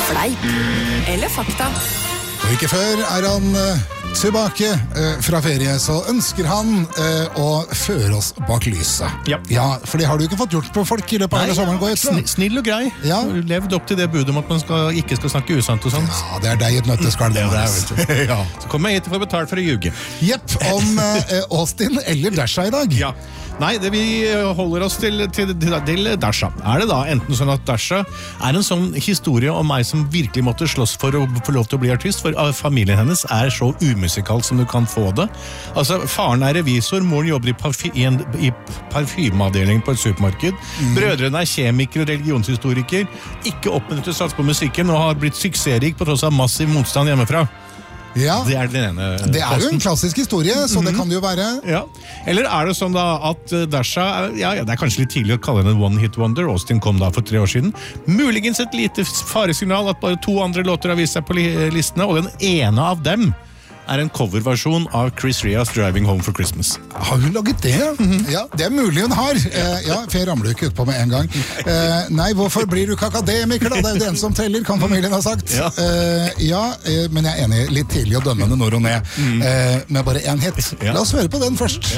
Fleip eller fakta? Og ikke før han tilbake fra ferie, så ønsker han å føre oss bak lyset. Ja. For det har du ikke fått gjort på folk i løpet av hele sommeren. Går jeg etter. Snill og grei. Ja. Levd opp til det budet om at man ikke skal snakke usant og sånt. Ja, det er deg i et nøtteskall. Ja. Så kommer jeg hit for å betale for å ljuge. Jepp, om Austin eller Dasha i dag. Ja. Nei, vi holder oss til Dasha. Er det da enten sånn at Dasha er en sånn historie om meg som virkelig måtte slåss for å få lov til å bli artist, for familien hennes er så umusikalt som du kan få det. Altså, faren er revisor, moren jobber i parfymeavdelingen på et supermarked. Brødrene er kjemikere og religionshistoriker, ikke oppmuntret til å satse på musikken og har blitt suksessrik på tross av massiv motstand hjemmefra. Ja, det er den ene det er jo en klassisk historie, så det kan det jo være. Ja. Eller er det sånn da at Dasha, det er kanskje litt tidlig å kalle henne en one-hit wonder, Austin kom da for 3 år siden, muligens et lite faresignal at bare 2 andre låter har vist seg på listene, og den ene av dem er en coverversjon av Chris Rias Driving Home for Christmas. Har hun laget det? Ja, det er mulig hun har. For jeg ramler jo ikke ut på med en gang. Nei, hvorfor blir du ikke akademiker da? Det er jo den som teller, kan familien ha sagt. Men jeg er enig, litt tidlig å dømme henne når hun er med bare en hit. La oss høre på den først.